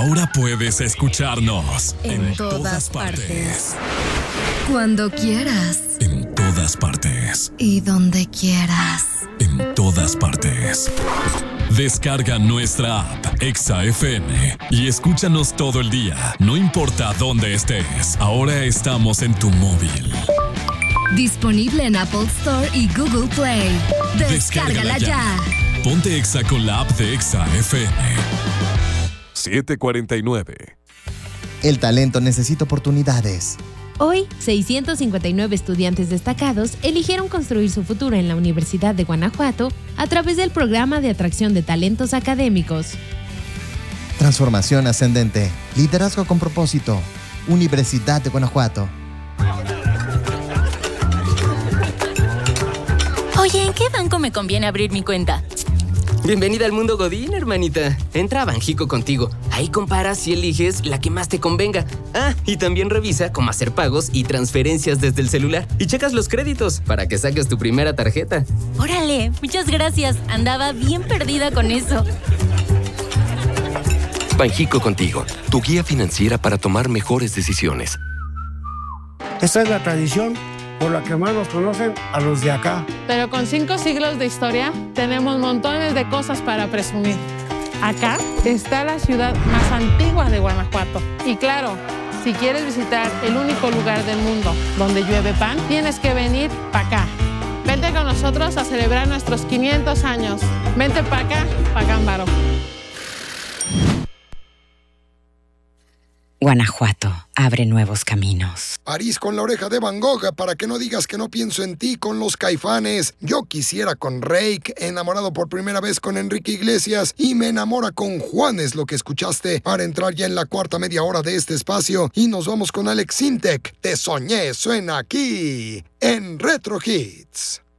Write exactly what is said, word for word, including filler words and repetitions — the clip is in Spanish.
Ahora puedes escucharnos en, en todas, todas partes. partes. Cuando quieras. En todas partes. Y donde quieras. En todas partes. Descarga nuestra app Exa F M y escúchanos todo el día, no importa dónde estés. Ahora estamos en tu móvil. Disponible en Apple Store y Google Play. Descárgala, Descárgala ya. ya. Ponte Exa con la app de Exa F M. siete cuarenta y nueve. El talento necesita oportunidades. Hoy, seiscientos cincuenta y nueve estudiantes destacados eligieron construir su futuro en la Universidad de Guanajuato a través del programa de atracción de talentos académicos. Transformación ascendente. Liderazgo con propósito. Universidad de Guanajuato. Oye, ¿en qué banco me conviene abrir mi cuenta? Bienvenida al mundo Godín, hermanita. Entra a Banjico Contigo. Ahí comparas y eliges la que más te convenga. Ah, y también revisa cómo hacer pagos y transferencias desde el celular. Y checas los créditos para que saques tu primera tarjeta. ¡Órale! Muchas gracias. Andaba bien perdida con eso. Banjico Contigo, tu guía financiera para tomar mejores decisiones. Esta es la tradición por la que más nos conocen a los de acá. Pero con cinco siglos de historia, tenemos montones de cosas para presumir. Acá está la ciudad más antigua de Guanajuato. Y claro, si quieres visitar el único lugar del mundo donde llueve pan, tienes que venir para acá. Vente con nosotros a celebrar nuestros quinientos años. Vente para acá, pa' Cámbaro. Guanajuato abre nuevos caminos. París con la oreja de Van Gogh, para que no digas que no pienso en ti, con los Caifanes. Yo quisiera con Reik, enamorado por primera vez con Enrique Iglesias, y me enamora con Juan, es lo que escuchaste para entrar ya en la cuarta media hora de este espacio. Y nos vamos con Alex Sintek. Te soñé, suena aquí en Retro Hits.